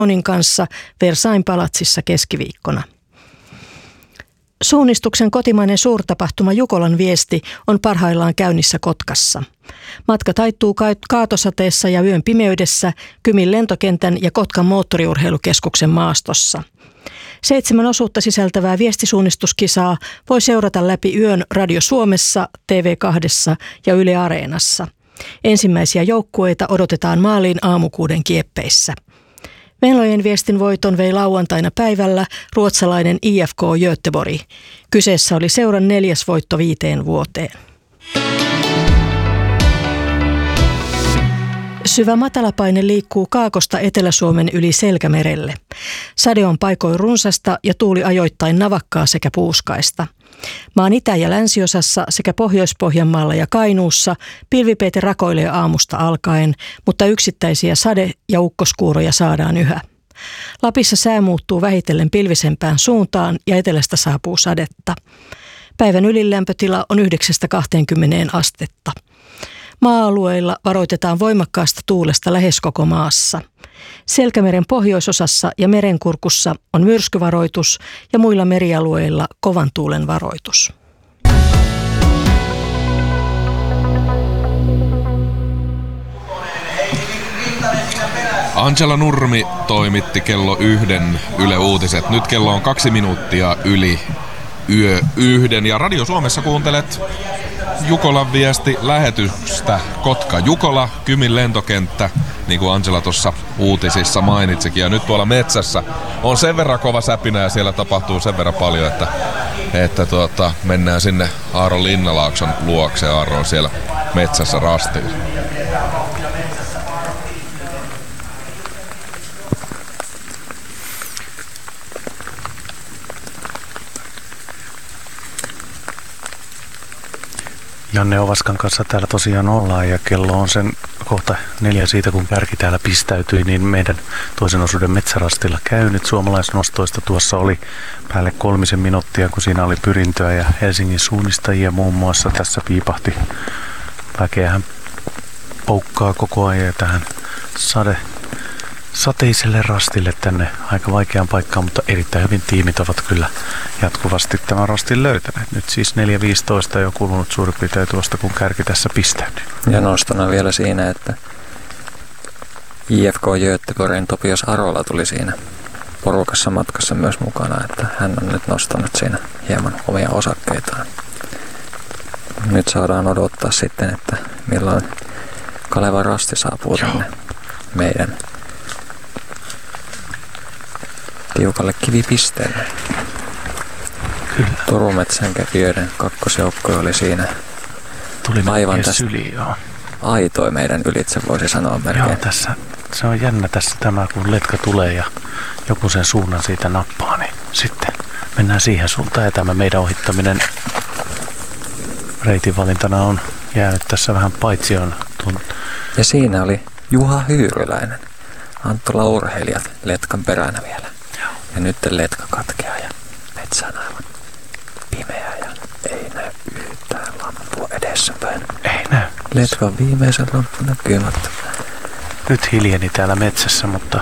Macronin kanssa Versailles palatsissa keskiviikkona. Suunnistuksen kotimainen suurtapahtuma Jukolan viesti on parhaillaan käynnissä Kotkassa. Matka taittuu kaatosateessa ja yön pimeydessä Kymin lentokentän ja Kotkan moottoriurheilukeskuksen maastossa. 7 osuutta sisältävää viestisuunnistuskisaa voi seurata läpi yön Radio Suomessa, TV2 ja Yle Areenassa. Ensimmäisiä joukkueita odotetaan maaliin aamukuuden kieppeissä. Venlojen viestin voiton vei lauantaina päivällä ruotsalainen IFK Göteborg. Kyseessä oli seuran 4. voitto 5 vuoteen. Syvä matalapaine liikkuu Kaakosta Etelä-Suomen yli Selkämerelle. Sade on paikoin runsasta ja tuuli ajoittain navakkaa sekä puuskaista. Maan itä- ja länsiosassa sekä Pohjois-Pohjanmaalla ja Kainuussa pilvipeite rakoilee aamusta alkaen, mutta yksittäisiä sade- ja ukkoskuuroja saadaan yhä. Lapissa sää muuttuu vähitellen pilvisempään suuntaan ja etelästä saapuu sadetta. Päivän ylilämpötila on 9-20 astetta. Maa-alueilla varoitetaan voimakkaasta tuulesta lähes koko maassa. Selkämeren pohjoisosassa ja merenkurkussa on myrskyvaroitus ja muilla merialueilla kovan tuulen varoitus. Angela Nurmi toimitti kello 1 Yle Uutiset. Nyt kello on 2 minuuttia yli yö 1 ja Radio Suomessa kuuntelet Jukolan viesti lähetystä Kotka-Jukola, Kymin lentokenttä, niin kuin Angela tuossa uutisissa mainitsikin. Ja nyt tuolla metsässä on sen verran kova säpinä ja siellä tapahtuu sen verran paljon, että mennään sinne Aaro Linnalaakson luokse. Aaro on siellä metsässä rastilla. Janne Ovaskan kanssa täällä tosiaan ollaan ja kello on sen kohta 4 siitä, kun kärki täällä pistäytyi, niin meidän toisen osuuden metsärastilla käynyt. Suomalaisnostoista tuossa oli päälle 3 minuuttia, kun siinä oli pyrintöä ja Helsingin suunnistajia muun muassa. Tässä piipahti. Väkeähän poukkaa koko ajan ja tähän sateiselle rastille tänne aika vaikeaan paikkaan, mutta erittäin hyvin tiimit ovat kyllä jatkuvasti tämän rastin löytäneet. Nyt siis 4.15 jo kulunut suurin piirtein tuosta, kun kärki tässä pistäytyy. Ja nostona vielä siinä, että IFK Göteborgin Topias Arola tuli siinä porukassa matkassa myös mukana, että hän on nyt nostanut siinä hieman omia osakkeitaan. Nyt saadaan odottaa sitten, että milloin Kalevan rasti saapuu tänne meidän tiukalle kivipisteelle. Kyllä. Turumetsän kävijöiden kakkosjoukko oli siinä. Tuli aivan tästä syli, joo. Aitoi meidän ylitse, voisi sanoa melkein. Joo, tässä, se on jännä tässä tämä, kun letka tulee ja joku sen suunnan siitä nappaa, niin sitten mennään siihen suuntaan. Ja tämä meidän ohittaminen reitin valintana on jäänyt tässä vähän paitsioon. Ja siinä oli Juha Hyyryläinen. Anttola urheilijat letkan peränä vielä. Joo. Ja nyt letka katkeaa ja metsä on aivan pimeä ja ei näy yhtään lampua edessäpäin. Ei näy. Letkan viimeisen lamppu näkymättä. Nyt hiljeni täällä metsässä, mutta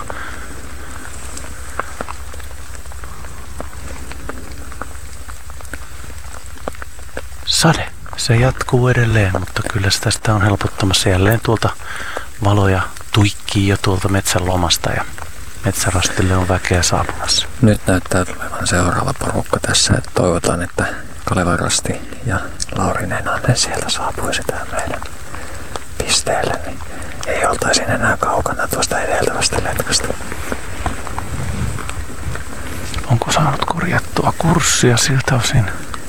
sade. Se jatkuu edelleen, mutta kyllä se tästä on helpottamassa jälleen tuolta valoja tuikkii jo tuolta metsän lomasta ja metsärastille on väkeä saapumassa. Nyt näyttää tulevan seuraava porukka tässä, että toivotaan, että Kalevan rasti ja Lauri Nenanen sieltä saapuisi tähän meidän pisteelle, niin ei oltaisi enää kaukana tuosta edeltävästä letkasta. Onko saanut korjattua kurssia siltä osin?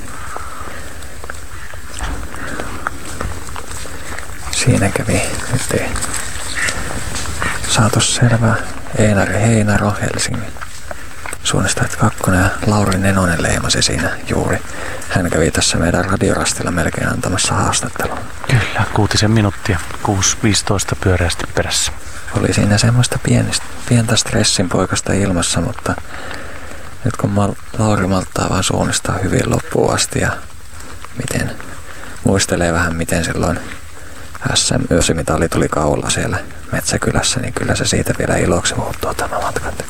Siinä kävi, nyt ei saatu selvää. Einari Heinaro Helsingin suunnistajat 2 ja Lauri Nenonen leimasi siinä juuri. Hän kävi tässä meidän radiorastilla melkein antamassa haastattelua. Kyllä, 6 minuuttia, 6.15 pyöreästi perässä. Oli siinä semmoista pientä stressin poikasta ilmassa, mutta nyt kun Lauri malttaa vaan suunnistaa hyvin loppuun asti ja muistelee vähän miten silloin SM-ysimitali tuli kaula siellä Metsäkylässä, niin kyllä se siitä vielä iloksi muuttuu tämä matkanteko.